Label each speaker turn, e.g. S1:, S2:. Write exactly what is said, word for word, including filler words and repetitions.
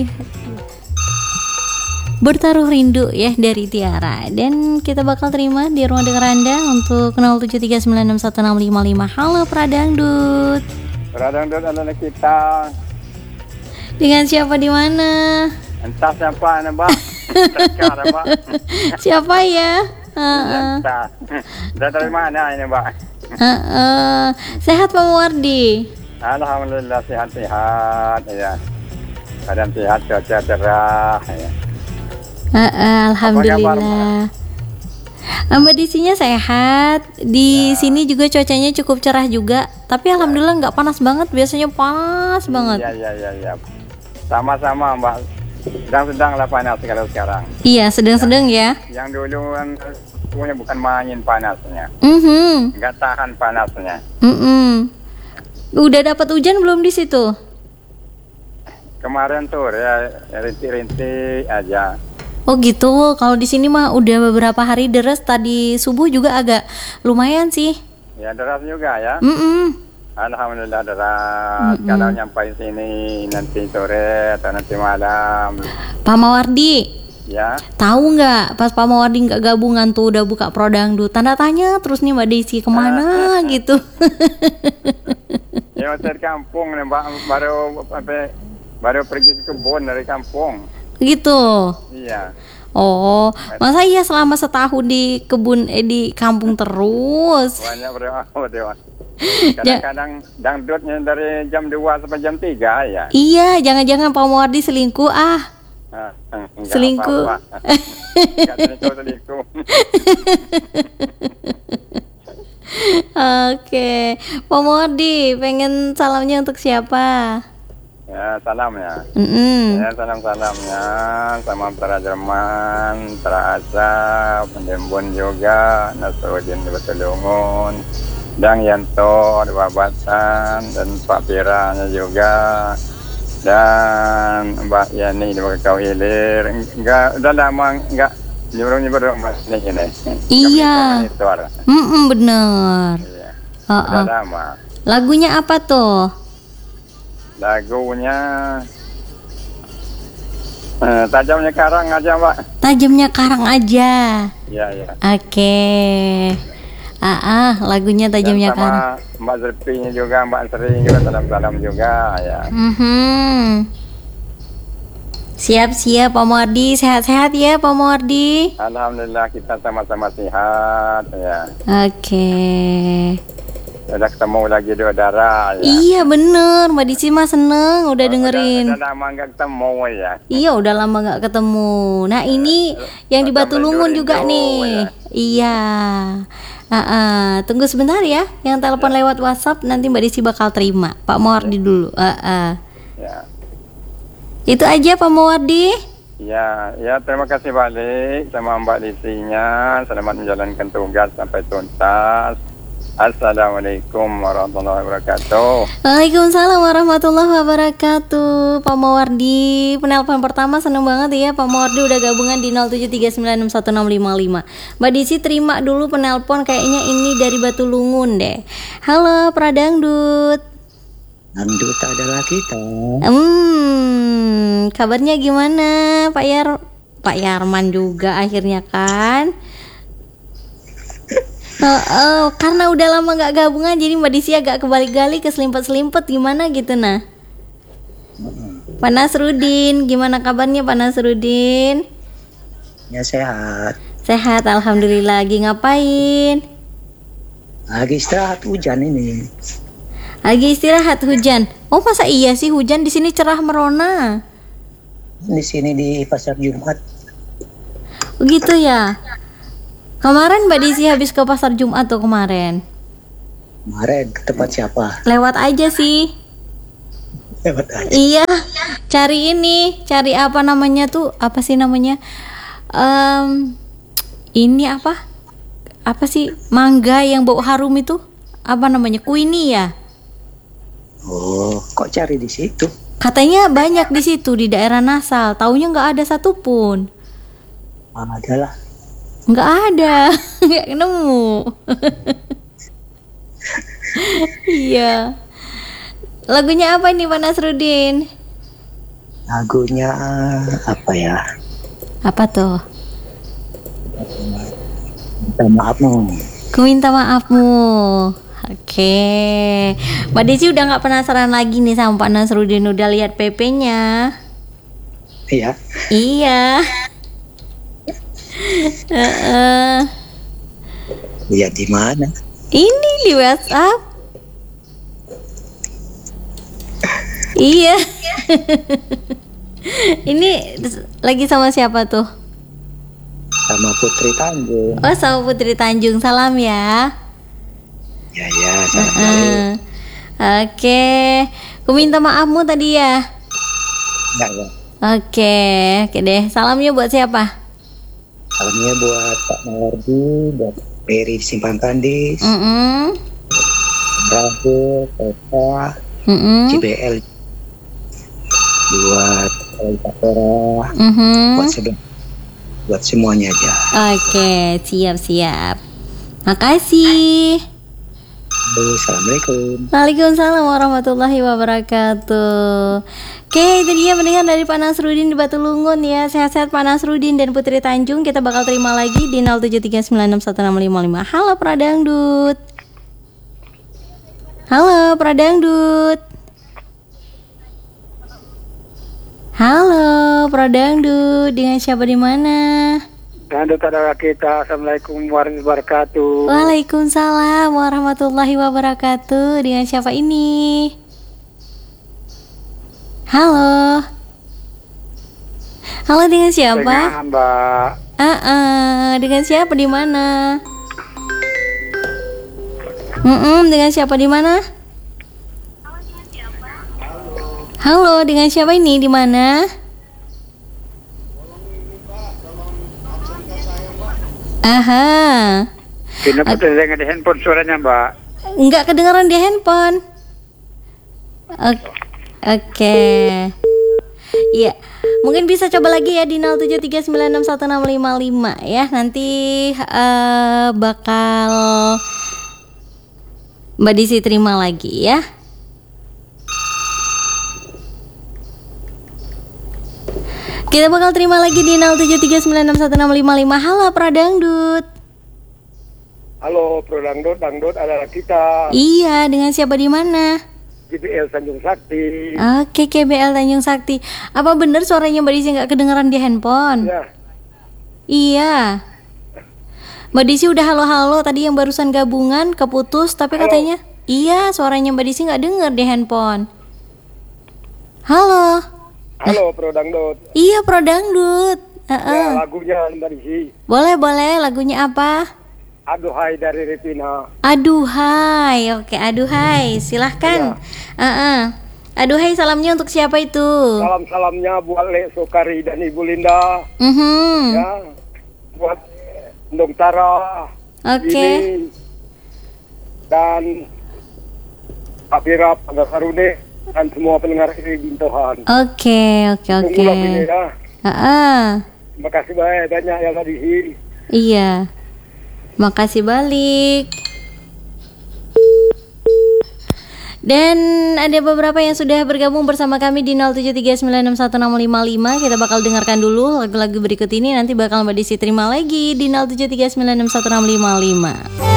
S1: Bertaruh Rindu ya dari Tiara, dan kita bakal terima di rumah dengar Anda untuk nol tujuh tiga sembilan enam satu enam lima lima. Halo Pradangdut.
S2: Pradangdut adalah kita.
S1: Dengan siapa di mana?
S2: Entah siapa nih, Mbak. Entah Mbak.
S1: Siapa ya? Uh-uh.
S2: Entah. Dari mana ini, Mbak?
S1: Uh-uh. Sehat Pak Muwardi?
S2: Alhamdulillah sehat-sehat ya. Badan sehat, cuaca cerah ya.
S1: Uh, uh, Alhamdulillah. Mbak Disinya sehat. Di ya. Sini juga cuacanya cukup cerah juga. Tapi alhamdulillah nggak panas banget. Biasanya panas banget.
S2: Iya iya iya. Ya. Sama-sama Mbak. Sedang-sedang lah panas kalau sekarang.
S1: Iya sedang-sedang ya.
S2: Yang dulu kan punya bukan main panasnya.
S1: Mm-hmm.
S2: Nggak tahan panasnya.
S1: Mm-hmm. Udah dapat hujan belum di situ?
S2: Kemarin tuh ya rintik-rintik aja.
S1: Oh gitu, kalau di sini mah udah beberapa hari deras, tadi subuh juga agak lumayan sih.
S2: Ya deras juga ya.
S1: Mm-mm.
S2: Alhamdulillah deras. Mm-mm. Kalau nyampai sini nanti sore atau nanti malam.
S1: Pak Mawardi.
S2: Ya.
S1: Tahu nggak pas Pak Mawardi nggak gabungan tuh udah buka Pradangdut, tanda tanya terus nih Mbak Desi kemana gitu.
S2: Ya dari kampung nih Mbak, baru apa? Baru pergi ke kebun dari kampung.
S1: Gitu.
S2: Iya.
S1: Oh, masa iya selama setahun di kebun eh di kampung terus?
S2: Banyak berdoa, berdoa. Kadang-kadang dangdutnya dari jam dua sampai jam tiga ya.
S1: Iya, jangan-jangan Pak Muwardi selingkuh ah.
S2: Ah,
S1: selingkuh.
S2: Enggak selingkuh, selingkuh.
S1: Oke, Pak Muwardi pengen salamnya untuk siapa?
S2: Ya salam ya.
S1: Mm-hmm.
S2: Ya salam salamnya sama para Jerman, para Asap, Pendembun juga, Nasruddin di Batulungun, dan Yanto di Babatan, dan Pak Piranya juga, dan Mbak Yani di Bakau Hilir. Enggak udah lama enggak nyuruh-nyuruh Mbak ini.
S1: Iya. Mm-mm, bener.
S2: Iya.
S1: Uh-uh.
S2: Udah lama.
S1: Lagunya apa tuh?
S2: Lagunya eh, Tajamnya Karang aja Mbak.
S1: Tajamnya Karang aja.
S2: Iya iya.
S1: Oke. Okay. Ah, ah lagunya Tajamnya
S2: sama
S1: Karang.
S2: Mbak Zerpinya juga, Mbak Sering juga, salam-salam juga ya.
S1: Mm-hmm. Siap-siap Pak Muwardi, sehat-sehat ya Pak Muwardi.
S2: Alhamdulillah kita sama-sama sehat ya.
S1: Oke. Okay.
S2: Udah ketemu lagi di udara ya.
S1: Iya bener, Mbak Disi mah seneng udah oh, dengerin.
S2: Udah, udah lama nggak ketemu ya.
S1: Iya udah lama nggak ketemu. Nah ini ya, yang di Batulungun juga nih. Ya. Iya. Uh, uh, tunggu sebentar ya, yang telepon ya. Lewat WhatsApp nanti Mbak Disi bakal terima. Pak Muwardi ya. Dulu. Uh, uh.
S2: Ya.
S1: Itu aja Pak Muwardi.
S2: Ya, ya terima kasih balik sama Mbak Disinya. Selamat menjalankan tugas sampai tuntas. Assalamualaikum warahmatullahi wabarakatuh.
S1: Waalaikumsalam warahmatullahi wabarakatuh. Pak Mawardi, penelpon pertama seneng banget ya Pak Mawardi udah gabungan di nol tujuh tiga sembilan enam satu enam lima lima. Mbak Disi terima dulu penelpon, kayaknya ini dari Batulungun deh. Halo Pradangdut.
S3: Dangdut adalah kita.
S1: Hmm, kabarnya gimana Pak Yar Pak Yarman juga akhirnya kan? Oh, oh, karena udah lama nggak gabungan jadi Mbak Disi agak kebalik-balik, keselimpet-selimpet gimana gitu nah. Pak Nasruddin, gimana kabarnya Pak Nasruddin?
S3: Ya sehat.
S1: Sehat, alhamdulillah. Lagi ngapain?
S3: Lagi istirahat hujan ini.
S1: Lagi istirahat hujan. Oh masa iya sih hujan, di sini cerah merona.
S3: Di sini di Pasar Jumat.
S1: Begitu ya. Kemarin Mbak Disi habis ke Pasar Jumat tuh kemarin.
S3: Kemarin ke tempat siapa?
S1: Lewat aja sih.
S3: Lewat aja.
S1: Iya, cari ini, cari apa namanya tuh, apa sih namanya? Um, ini apa? Apa sih mangga yang bau harum itu? Apa namanya? Kuini ya?
S3: Oh, kok cari di situ?
S1: Katanya banyak di situ di daerah Nasal. Taunya nggak ada satupun.
S3: Ada lah.
S1: Nggak ada, nggak nemu. Iya. Lagunya apa nih Pak Nasruddin?
S3: Lagunya apa ya?
S1: Apa tuh?
S3: Minta maafmu.
S1: Ku minta maafmu. Oke, Mbak Desi udah nggak penasaran lagi nih sama Pak Nasruddin, udah lihat P P-nya?
S3: Iya.
S1: Iya. Heeh.
S3: Lihat di mana?
S1: Ini di WhatsApp. Iya. Ini lagi sama siapa tuh?
S3: Sama Putri Tanjung.
S1: Oh, sama Putri Tanjung. Salam ya.
S3: Ya ya, salam
S1: Heeh.
S3: balik.
S1: Oke, ku minta maafmu tadi ya.
S3: Ya ya.
S1: Oke, oke deh. Salamnya buat siapa?
S3: Salamnya buat Pak Mawardi, buat Peri di Simpang Kandis,
S1: Mm-mm.
S3: Rabu, Peta,
S1: Mm-mm.
S3: C B L, buat Kapora,
S1: Mhm.
S3: buat sedang, buat semuanya aja.
S1: Oke, siap-siap. Makasih.
S3: Halo, assalamualaikum.
S1: Waalaikumsalam warahmatullahi wabarakatuh. Oke, itu dia pendengar dari Pak Nasruddin di Batu Lungun ya. Sehat-sehat Pak Nasruddin dan Putri Tanjung. Kita bakal terima lagi di nol tujuh tiga sembilan enam satu enam lima lima. Halo Pradangdut. Halo Pradangdut. Halo Pradangdut, dengan siapa di mana?
S2: Dangdut adalah kita. Assalamualaikum warahmatullahi wabarakatuh.
S1: Waalaikumsalam warahmatullahi wabarakatuh. Dengan siapa ini? Halo. Halo, dengan siapa?
S2: Dengan Mbak.
S1: Ah, ah, dengan siapa di mana? Mm-mm, dengan siapa di mana? Halo, dengan siapa ini di mana? Aha.
S2: Kenapa terdengar di handphone suaranya Mbak?
S1: Enggak kedengaran di handphone. Oke. Oke. Iya. Mungkin bisa coba lagi ya di nol tujuh tiga sembilan enam satu enam lima lima ya. Nanti eh, bakal Mbak Desi terima lagi ya. Kita bakal terima lagi di nol tujuh tiga sembilan enam satu enam lima lima. Halo Pradangdut.
S2: Halo, Pro Dangdut, Dangdut adalah kita.
S1: Iya, dengan siapa di mana?
S2: G B L Tanjung Sakti.
S1: Oke, K B L Tanjung Sakti. Apa bener suaranya Mbak Desi nggak kedengeran di handphone?
S2: Ya,
S1: Iya. Mbak Desi udah halo-halo tadi yang barusan gabungan keputus, tapi
S2: Halo.
S1: katanya iya suaranya Mbak Desi nggak denger di handphone. Halo.
S2: halo Pro Dangdut.
S1: Iya Prodangdut. Heeh.
S2: Ya, lagunya Mbak Desi.
S1: Boleh boleh. Lagunya apa?
S2: Aduhai dari Retina.
S1: Aduhai. Oke, aduhai. Silahkan. Heeh. Aduhai, salamnya untuk siapa itu?
S2: Salam-salamnya buat Lek Sokari dan Ibu Linda.
S1: Mhm.
S2: Ya, buat Ndong Tara.
S1: Oke.
S2: Ini, dan Pak Fira, Pak Gasarune, dan semua pendengar ini Bintohan.
S1: Oke, oke, oke.
S2: Tunggu lagunya ya.
S1: Heeh.
S2: Terima kasih banyak, banyak yang tadi.
S1: Iya. Makasih balik. Dan ada beberapa yang sudah bergabung bersama kami di nol tujuh tiga sembilan enam satu enam lima lima. Kita bakal dengarkan dulu lagu-lagu berikut ini. Nanti bakal Mbak Desi terima lagi di nol tujuh tiga sembilan enam satu enam lima lima.